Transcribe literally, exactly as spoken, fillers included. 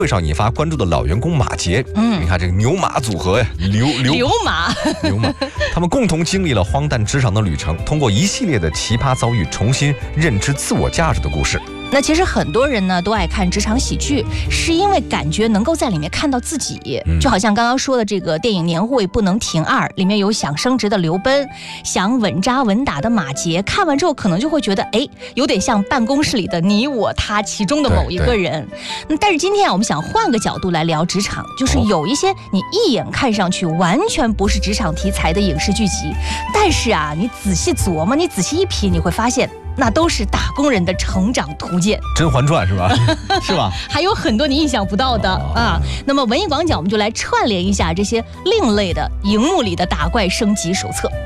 会上引发关注的老员工马杰， 嗯， 你看这个牛马组合呀，牛牛牛马牛马，他们共同经历了荒诞职场的旅程，通过一系列的奇葩遭遇，重新认知自我价值的故事。 那其实很多人呢都爱看职场喜剧，是因为感觉能够在里面看到自己， 嗯、 就好像刚刚说的这个电影《年会不能停二》，里面有想升职的刘奔，想稳扎稳打的马杰，看完之后可能就会觉得，哎，有点像办公室里的你我他其中的某一个人。那但是今天啊，我们想换个角度来聊职场，就是有一些你一眼看上去完全不是职场题材的影视剧集，但是啊，你仔细琢磨，你仔细一品，你会发现。那都是打工人的成长图鉴， 《甄嬛传》是吧？是吧？ 还有很多你意想不到的、哦、啊。那么文艺广角，我们就来串联一下这些另类的荧幕里的打怪升级手册。